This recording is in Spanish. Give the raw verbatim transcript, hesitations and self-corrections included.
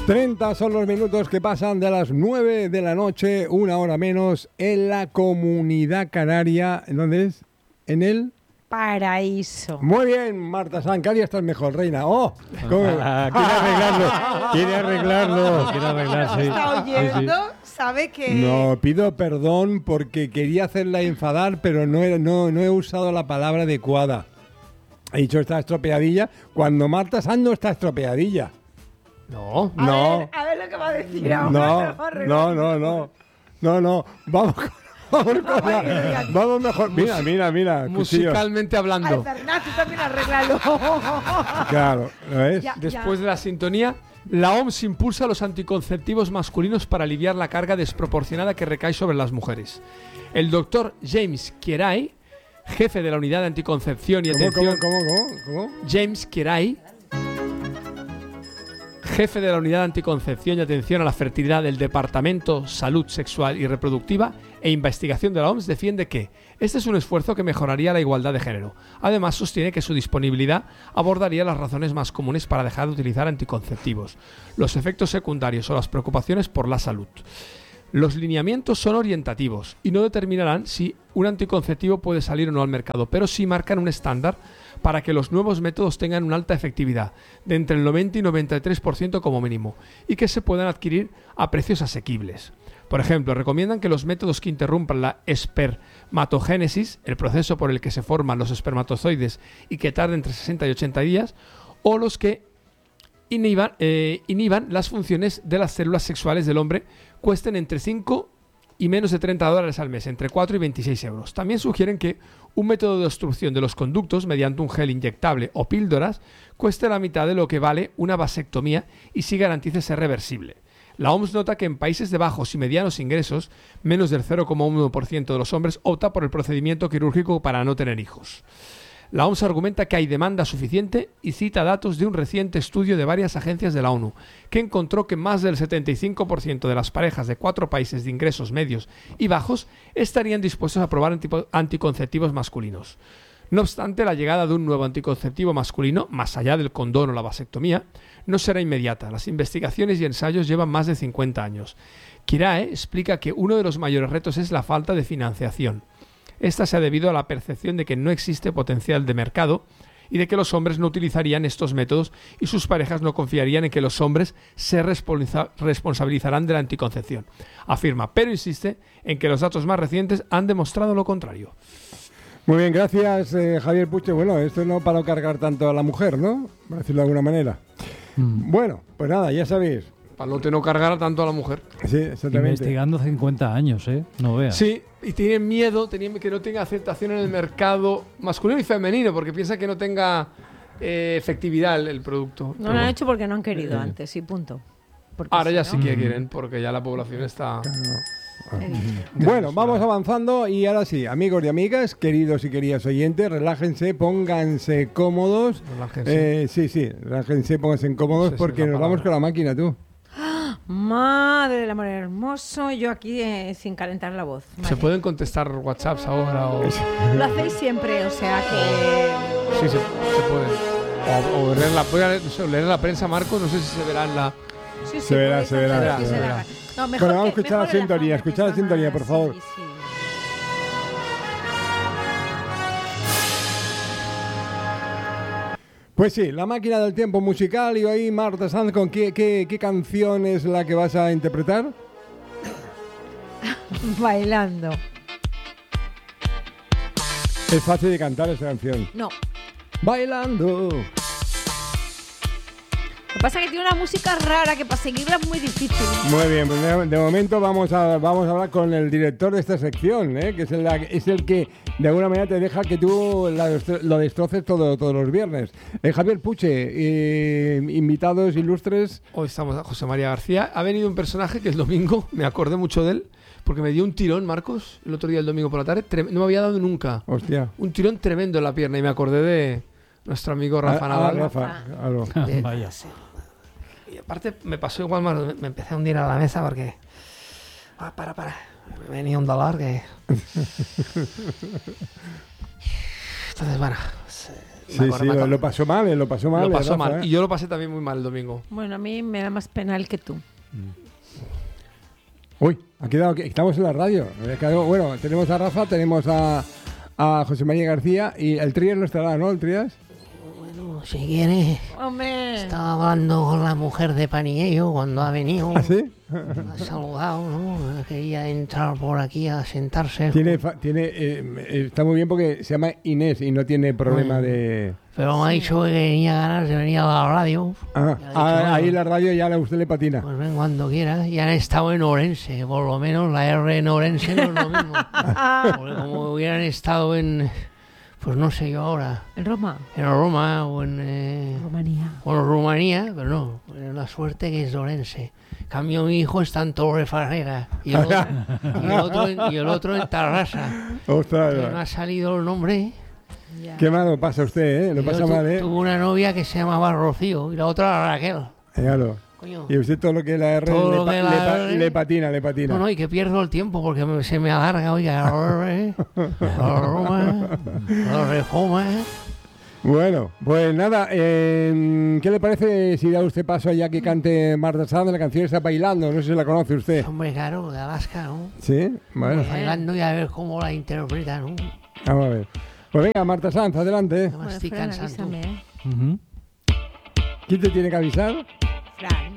treinta son los minutos que pasan de las nueve de la noche, una hora menos, en la Comunidad Canaria. ¿Dónde es? ¿En el? Paraíso. Muy bien, Marta Sanz, cada día estás mejor, reina. ¡Oh! ¿Cómo? Ah, quiere arreglarlo, quiere arreglarlo, quiere arreglarlo. Sí. Está oyendo, Sí, sí. sabe que... No, pido perdón porque quería hacerla enfadar, pero no, he- no, no he usado la palabra adecuada. He dicho está estropeadilla, cuando Marta Sanz no está estropeadilla. No. A No. ver, a ver lo que va a decir ahora. No, no, no, no. No, no. Vamos con, vamos con la- vamos mejor. Mira, mira, mira. cuchillos. Musicalmente Ay, hablando, Fernando, tú también arréglalo. Claro, ¿lo ves? Ya. después de la sintonía, la O M S impulsa los anticonceptivos masculinos para aliviar la carga desproporcionada que recae sobre las mujeres. El doctor James Kieray, jefe de la unidad de anticoncepción y ¿Cómo, atención... cómo, cómo, cómo, cómo? James Kieray, jefe de la unidad de anticoncepción y atención a la fertilidad del Departamento Salud Sexual y Reproductiva e Investigación de la O M S, defiende que este es un esfuerzo que mejoraría la igualdad de género. Además, sostiene que su disponibilidad abordaría las razones más comunes para dejar de utilizar anticonceptivos, los efectos secundarios o las preocupaciones por la salud. Los lineamientos son orientativos y no determinarán si un anticonceptivo puede salir o no al mercado, pero sí marcan un estándar para que los nuevos métodos tengan una alta efectividad, de entre el noventa y noventa y tres por ciento como mínimo, y que se puedan adquirir a precios asequibles. Por ejemplo, recomiendan que los métodos que interrumpan la espermatogénesis, el proceso por el que se forman los espermatozoides y que tarda entre sesenta y ochenta días, o los que inhiban, eh, inhiban las funciones de las células sexuales del hombre, cuesten entre cinco y menos de treinta dólares al mes, entre cuatro y veintiséis euros. También sugieren que un método de obstrucción de los conductos mediante un gel inyectable o píldoras cueste la mitad de lo que vale una vasectomía y sí garantice ser reversible. La O M S nota que en países de bajos y medianos ingresos, menos del cero coma uno por ciento de los hombres opta por el procedimiento quirúrgico para no tener hijos. La O M S argumenta que hay demanda suficiente y cita datos de un reciente estudio de varias agencias de la ONU, que encontró que más del setenta y cinco por ciento de las parejas de cuatro países de ingresos medios y bajos estarían dispuestos a probar antipo- anticonceptivos masculinos. No obstante, la llegada de un nuevo anticonceptivo masculino, más allá del condón o la vasectomía, no será inmediata. Las investigaciones y ensayos llevan más de cincuenta años. Kirae explica que uno de los mayores retos es la falta de financiación. Esta se ha debido a la percepción de que no existe potencial de mercado y de que los hombres no utilizarían estos métodos y sus parejas no confiarían en que los hombres se responsa- responsabilizarán de la anticoncepción. Afirma, pero insiste en que los datos más recientes han demostrado lo contrario. Muy bien, gracias, eh, Javier Puche. Bueno, esto no para no cargar tanto a la mujer, ¿no? Por decirlo de alguna manera. Mm. Bueno, pues nada, ya sabéis. Para no te no cargar tanto a la mujer. Sí, exactamente. Investigando cincuenta años, ¿eh? No veas. Sí, y tienen miedo, tenían que no tenga aceptación en el mercado masculino y femenino, porque piensan que no tenga eh, efectividad el, el producto. No lo han hecho porque no han querido antes, y punto. Porque Ahora si ya no- sí que quieren, porque ya la población está... Bueno, vamos avanzando y ahora sí, amigos y amigas, queridos y queridas oyentes, relájense, pónganse cómodos. Relájense. Eh, sí, sí, relájense, pónganse cómodos Sí, sí, porque es la nos vamos palabra. con la máquina, tú. Madre del amor hermoso, yo aquí eh, sin calentar la voz. ¿Se Vale. pueden contestar WhatsApps ahora o...? Lo hacéis siempre, o sea que... Sí, se, se puede. O, o leer, la, voy a leer, no sé, leer la prensa, Marcos, no sé si se verá en la... Sí, sí, Se verá, podéis se verá, hacer, se sí, se verá. verá. No, mejor Bueno, vamos a que- escuchar la mejor en sintonía, fondo, escuchar la que está sintonía, más- por favor. sí, sí. Pues sí, la máquina del tiempo musical y hoy Marta Sanz, ¿con qué, qué, qué canción es la que vas a interpretar? Bailando. Es fácil de cantar esta canción. No. Bailando. Lo que pasa es que tiene una música rara que para seguirla es muy difícil. Muy bien, pues de, de momento vamos a, vamos a hablar con el director de esta sección, ¿eh? que es el, es el que de alguna manera te deja que tú la destro- lo destroces todo, todos los viernes. Eh, Javier Puche, eh, invitados ilustres. Hoy estamos a José María García. Ha venido un personaje que el domingo, me acordé mucho de él, porque me dio un tirón, Marcos, el otro día, el domingo por la tarde. trem- No me había dado nunca. Hostia. Un tirón tremendo en la pierna y me acordé de nuestro amigo Rafa Ah, ah, Navarro. Rafa, algo. Eh, Vaya. Y aparte me pasó igual, me, me empecé a hundir a la mesa porque... Ah, para, para. Me venía un dolor que... Entonces, bueno, se- Sí, me sí, acuerdo- me lo, acuerdo- lo pasó mal, eh, lo pasó mal. lo eh, pasó Rafa, mal. eh. Y yo lo pasé también muy mal el domingo. Bueno, a mí me da más pena el que tú. Uy, ha quedado, que estamos en la radio. Ha quedado- bueno, tenemos a Rafa, tenemos a, a José María García y el Trías no estará, ¿no? El Trías. Bueno, si quieres, Hombre. estaba hablando con la mujer de Paniello cuando ha venido. ¿Ah, sí? Me ha saludado, ¿no? Quería entrar por aquí a sentarse. Tiene, fa- tiene, eh, eh, está muy bien porque se llama Inés y no tiene problema Bueno. de... Pero me ha dicho que tenía ganas de venir a la radio. Ah, Ya le he dicho, ah, bueno, ahí la radio ya a usted le patina. Pues ven cuando quiera. Y han estado en Orense. Por lo menos la R en Orense no es lo mismo. Porque como hubieran estado en... Pues no sé yo ahora. En Roma. En Roma o en... eh, Rumanía. Bueno, Rumanía, pero no, es la suerte que es Orense. En cambio, mi hijo está en Torre Farrera y el otro, y el otro, en, y el otro en Tarrasa. Ostras, Que no ha salido el nombre. Ya. qué malo pasa usted, ¿eh? Lo Y pasa yo tu- mal, ¿eh? Tuvo una novia que se llamaba Rocío y la otra Raquel. Claro. Coño. Y usted todo lo que es la R, Todo le, lo pa- que le la pa- R. le patina, le patina. No, no, y que pierdo el tiempo porque me- se me alarga, oiga, la R, la Roma, la Reforma. Bueno, pues nada, eh, ¿qué le parece si da usted paso allá que cante Marta Sanz? La canción está bailando, no sé si la conoce usted. Hombre, claro, de Alaska, ¿no? ¿Sí? Bueno, Bailando y a ver cómo la interpreta, ¿no? vamos a ver. Pues venga, Marta Sanz, adelante. Además, Bueno, estoy Fran, cansando. avísame, ¿eh? Ujú. ¿Quién te tiene que avisar? Fran.